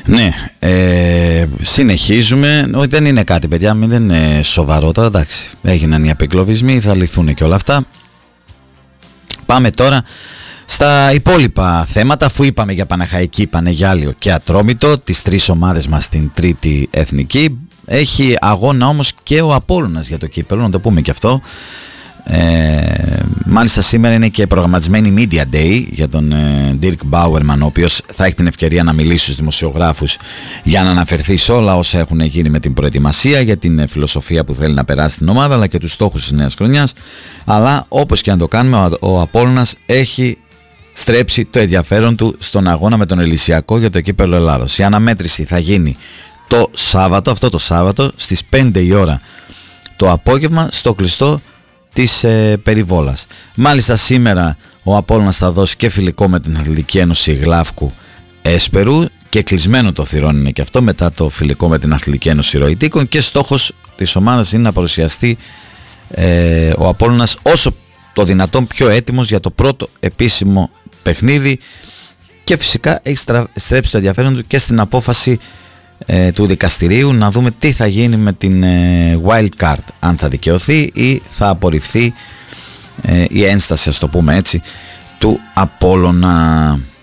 Ναι, συνεχίζουμε. Όχι, δεν είναι κάτι, παιδιά, μην δεν είναι σοβαρό τώρα, εντάξει. Έγιναν οι απεγκλωβισμοί, θα λυθούν και όλα αυτά. Πάμε τώρα στα υπόλοιπα θέματα, αφού είπαμε για Παναχαϊκή, Πανεγιάλιο και Ατρόμητο, τις τρεις ομάδες μας στην τρίτη εθνική. Έχει αγώνα όμως και ο Απόλλωνας για το κύπελλο, να το πούμε και αυτό. Μάλιστα σήμερα είναι και προγραμματισμένη Media Day για τον Dirk Bauerman, ο οποίος θα έχει την ευκαιρία να μιλήσει στους δημοσιογράφους για να αναφερθεί σε όλα όσα έχουν γίνει με την προετοιμασία, για την φιλοσοφία που θέλει να περάσει στην ομάδα, αλλά και τους στόχους της νέας χρονιάς. Αλλά όπως και αν το κάνουμε, ο Απόλλωνας έχει στρέψει το ενδιαφέρον του στον αγώνα με τον Ελυσιακό για το κύπελλο Ελλάδος. Η αναμέτρηση θα γίνει το Σάββατο, αυτό το Σάββατο στις 5 η ώρα το απόγευμα στο κλειστό της Περιβόλας. Μάλιστα σήμερα ο Απόλλωνας θα δώσει και φιλικό με την Αθλητική Ένωση Γλάφκου Έσπερου, και κλεισμένο το θυρών είναι και αυτό, μετά το φιλικό με την Αθλητική Ένωση Ροητίκων, και στόχος της ομάδας είναι να παρουσιαστεί ο Απόλλωνας όσο το δυνατόν πιο έτοιμος για το πρώτο επίσημο παιχνίδι, και φυσικά έχει στρέψει το ενδιαφέρον του και στην απόφαση του δικαστηρίου να δούμε τι θα γίνει με την wild card, αν θα δικαιωθεί ή θα απορριφθεί η ένσταση, ας το πούμε έτσι, του Απόλλωνα.